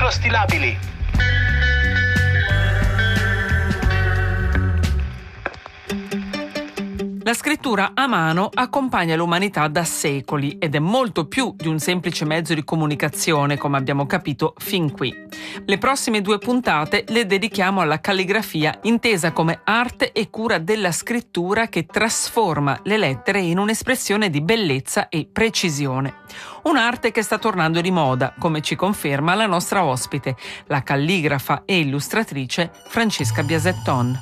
stilabili. La scrittura a mano accompagna l'umanità da secoli ed è molto più di un semplice mezzo di comunicazione, come abbiamo capito fin qui. Le prossime 2 puntate le dedichiamo alla calligrafia, intesa come arte e cura della scrittura che trasforma le lettere in un'espressione di bellezza e precisione. Un'arte che sta tornando di moda, come ci conferma la nostra ospite, la calligrafa e illustratrice Francesca Biasetton.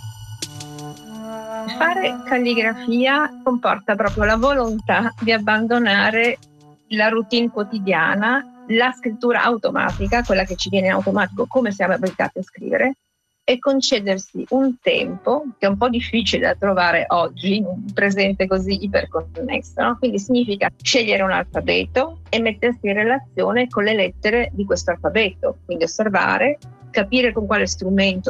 Fare calligrafia comporta proprio la volontà di abbandonare la routine quotidiana, la scrittura automatica, quella che ci viene in automatico come siamo abituati a scrivere, e concedersi un tempo che è un po' difficile da trovare oggi, in un presente così iperconnesso, no? Quindi significa scegliere un alfabeto e mettersi in relazione con le lettere di questo alfabeto, quindi osservare, capire con quale strumento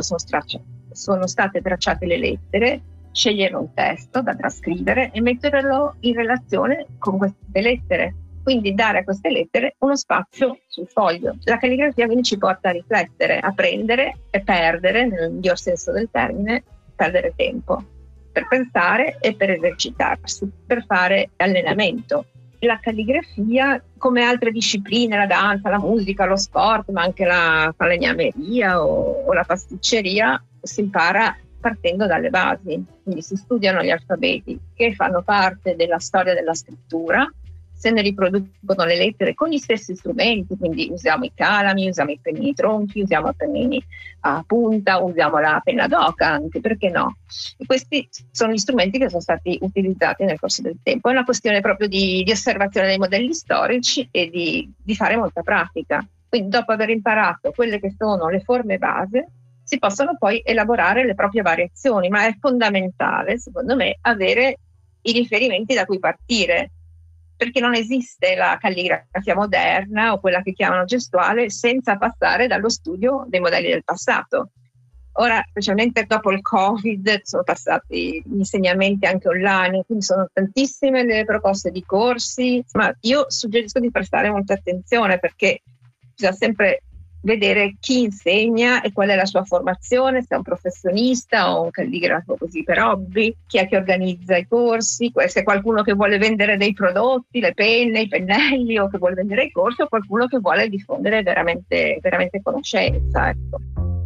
sono state tracciate le lettere, scegliere un testo da trascrivere e metterlo in relazione con queste lettere, quindi dare a queste lettere uno spazio sul foglio. La calligrafia quindi ci porta a riflettere, a prendere e perdere, nel miglior senso del termine, perdere tempo per pensare e per esercitarsi, per fare allenamento. La calligrafia, come altre discipline, la danza, la musica, lo sport, ma anche la falegnameria o la pasticceria, si impara partendo dalle basi, quindi si studiano gli alfabeti che fanno parte della storia della scrittura, se ne riproducono le lettere con gli stessi strumenti, quindi usiamo i calami, usiamo i pennini tronchi, usiamo i pennini a punta, usiamo la penna d'oca anche, perché no? E questi sono gli strumenti che sono stati utilizzati nel corso del tempo. È una questione proprio di osservazione dei modelli storici e di fare molta pratica. Quindi dopo aver imparato quelle che sono le forme base, si possono poi elaborare le proprie variazioni, ma è fondamentale, secondo me, avere i riferimenti da cui partire, perché non esiste la calligrafia moderna o quella che chiamano gestuale senza passare dallo studio dei modelli del passato. Ora, specialmente dopo il Covid, sono passati gli insegnamenti anche online, quindi sono tantissime le proposte di corsi, ma io suggerisco di prestare molta attenzione, perché bisogna sempre vedere chi insegna e qual è la sua formazione, se è un professionista o un calligrafo così per hobby, chi è che organizza i corsi, se è qualcuno che vuole vendere dei prodotti, le penne, i pennelli, o che vuole vendere i corsi, o qualcuno che vuole diffondere veramente conoscenza, ecco.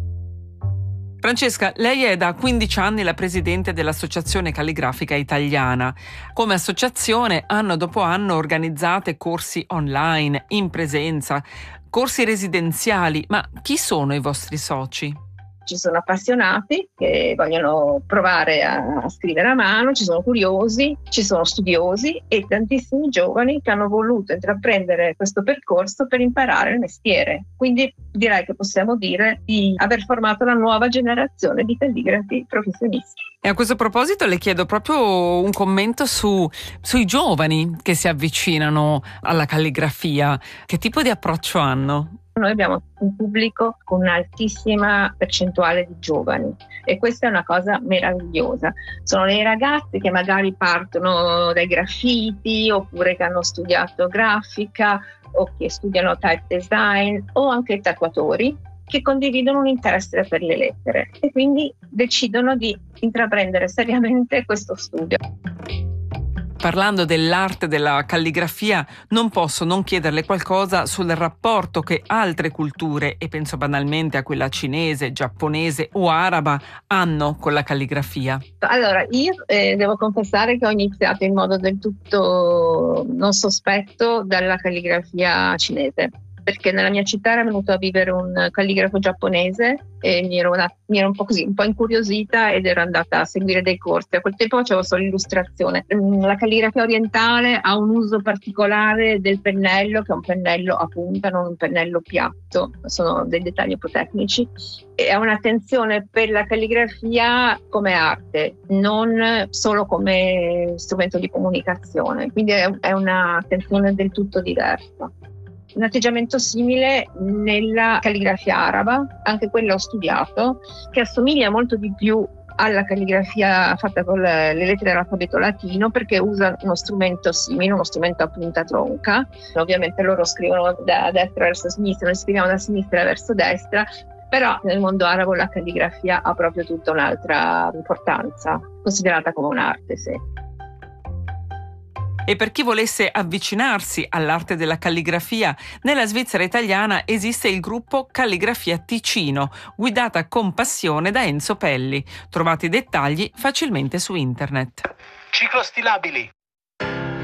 Francesca, lei è da 15 anni la presidente dell'Associazione Calligrafica Italiana. Come associazione, anno dopo anno organizzate corsi online, in presenza, corsi residenziali, ma chi sono i vostri soci? Ci sono appassionati che vogliono provare a scrivere a mano, ci sono curiosi, ci sono studiosi e tantissimi giovani che hanno voluto intraprendere questo percorso per imparare il mestiere. Quindi direi che possiamo dire di aver formato una nuova generazione di calligrafi professionisti. E a questo proposito le chiedo proprio un commento sui giovani che si avvicinano alla calligrafia. Che tipo di approccio hanno? Noi abbiamo un pubblico con un'altissima percentuale di giovani e questa è una cosa meravigliosa. Sono le ragazze che magari partono dai graffiti, oppure che hanno studiato grafica o che studiano type design, o anche tatuatori che condividono un interesse per le lettere e quindi decidono di intraprendere seriamente questo studio. Parlando dell'arte della calligrafia, non posso non chiederle qualcosa sul rapporto che altre culture, e penso banalmente a quella cinese, giapponese o araba, hanno con la calligrafia. Allora, io devo confessare che ho iniziato in modo del tutto non sospetto dalla calligrafia cinese, perché nella mia città era venuto a vivere un calligrafo giapponese e mi ero un po' così, un po' incuriosita ed ero andata a seguire dei corsi. A quel tempo facevo solo illustrazione. La calligrafia orientale ha un uso particolare del pennello, che è un pennello a punta, non un pennello piatto, sono dei dettagli un po' tecnici, e ha un'attenzione per la calligrafia come arte, non solo come strumento di comunicazione, quindi è un'attenzione del tutto diversa. Un atteggiamento simile nella calligrafia araba, anche quella ho studiato, che assomiglia molto di più alla calligrafia fatta con le lettere dell'alfabeto latino, perché usa uno strumento simile, uno strumento a punta tronca. Ovviamente loro scrivono da destra verso sinistra, noi scriviamo da sinistra verso destra, però nel mondo arabo la calligrafia ha proprio tutta un'altra importanza, considerata come un'arte, sì. E per chi volesse avvicinarsi all'arte della calligrafia, nella Svizzera italiana esiste il gruppo Calligrafia Ticino, guidata con passione da Enzo Pelli. Trovate i dettagli facilmente su internet. Ciclostilabili.